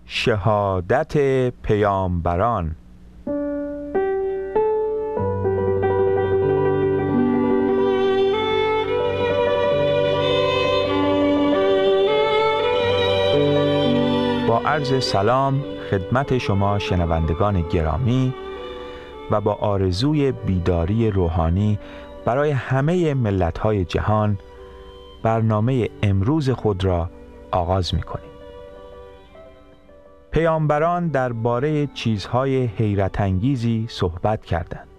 شهادت پیامبران. با عرض سلام خدمت شما شنوندگان گرامی و با آرزوی بیداری روحانی برای همه ملت‌های جهان، برنامه امروز خود را آغاز می‌کنیم. پیامبران درباره چیزهای حیرت انگیزی صحبت کردند.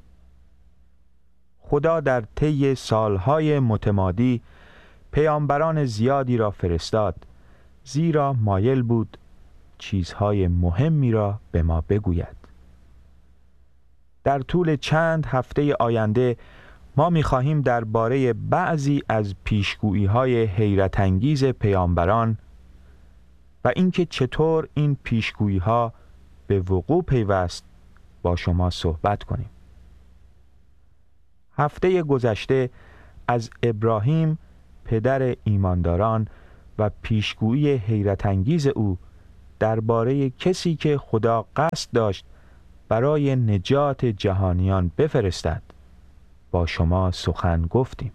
خدا در طی سالهای متمادی پیامبران زیادی را فرستاد، زیرا مایل بود چیزهای مهمی را به ما بگوید. در طول چند هفته آینده ما می‌خواهیم درباره بعضی از پیشگویی‌های حیرت انگیز پیامبران و اینکه چطور این پیشگویی‌ها به وقوع پیوست با شما صحبت کنیم. هفته گذشته از ابراهیم پدر ایمانداران و پیشگویی حیرت انگیز او درباره کسی که خدا قصد داشت برای نجات جهانیان بفرستد با شما سخن گفتیم.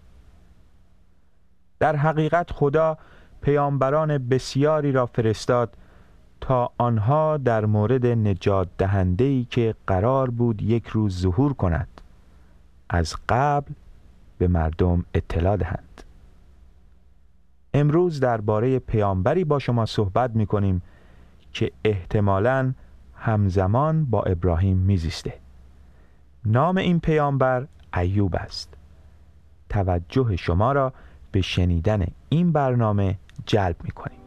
در حقیقت خدا پیامبران بسیاری را فرستاد تا آنها در مورد نجات دهنده‌ای که قرار بود یک روز ظهور کند از قبل به مردم اطلاع دهند. امروز درباره پیامبری با شما صحبت می‌کنیم که احتمالاً همزمان با ابراهیم میزیسته. نام این پیامبر ایوب است. توجه شما را به شنیدن این برنامه جلب می‌کنیم.